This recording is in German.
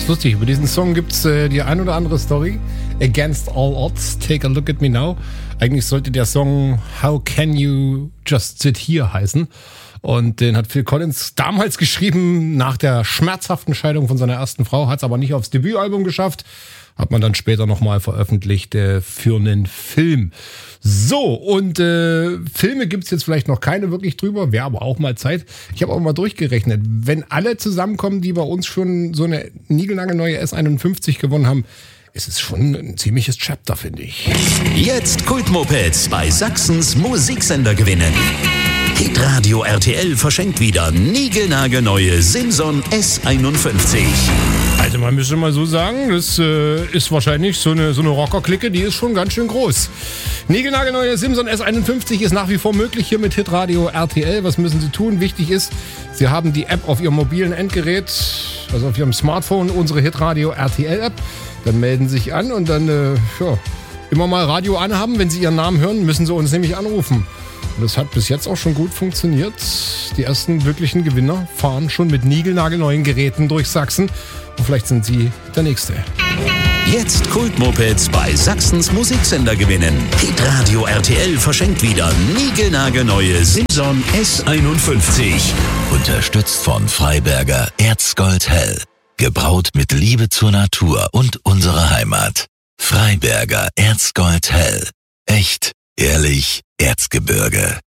Ist lustig, über diesen Song gibt es die ein oder andere Story. Against All Odds, Take a Look at Me Now. Eigentlich sollte der Song How Can You Just Sit Here heißen. Und den hat Phil Collins damals geschrieben, nach der schmerzhaften Scheidung von seiner ersten Frau, hat es aber nicht aufs Debütalbum geschafft. Hat man dann später nochmal veröffentlicht für einen Film. So, und Filme gibt's jetzt vielleicht noch keine wirklich drüber, wäre aber auch mal Zeit. Ich habe auch mal durchgerechnet, wenn alle zusammenkommen, die bei uns schon so eine niegelnagelneue S51 gewonnen haben, ist es schon ein ziemliches Chapter, finde ich. Jetzt Kultmopeds bei Sachsens Musiksender gewinnen. Hitradio RTL verschenkt wieder niegelnagelneue Simson S51. Also man müsste mal so sagen, das ist wahrscheinlich so eine Rocker-Clique, die ist schon ganz schön groß. Niegelnagelneue Simson S51 ist nach wie vor möglich hier mit Hitradio RTL. Was müssen Sie tun? Wichtig ist, Sie haben die App auf Ihrem mobilen Endgerät, also auf Ihrem Smartphone, unsere Hitradio RTL-App. Dann melden Sie sich an und dann immer mal Radio anhaben. Wenn Sie Ihren Namen hören, müssen Sie uns nämlich anrufen. Und das hat bis jetzt auch schon gut funktioniert. Die ersten wirklichen Gewinner fahren schon mit niegelnagelneuen Geräten durch Sachsen. Und vielleicht sind Sie der Nächste. Jetzt Kultmopeds bei Sachsens Musiksender gewinnen. Hitradio RTL verschenkt wieder niegelnagelneue Simson S51. Unterstützt von Freiberger Erzgold Hell. Gebraut mit Liebe zur Natur und unserer Heimat. Freiberger Erzgold Hell. Echt, ehrlich, Erzgebirge.